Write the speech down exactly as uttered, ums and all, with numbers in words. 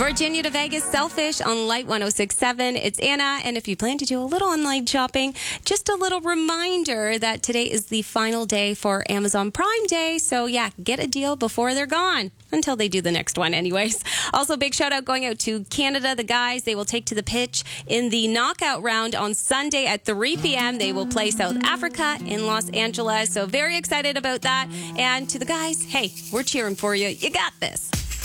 Virginia to Vegas, Selfish on Light one oh six point seven. It's Anna, and if you plan to do a little online shopping, just a little reminder that today is the final day for Amazon Prime Day. So yeah, get a deal before they're gone. Until they do the next one anyways. Also, big shout out going out to Canada. The guys, they will take to the pitch in the knockout round on Sunday at three p.m. They will play South Africa in Los Angeles. So very excited about that. And to the guys, hey, we're cheering for you. You got this.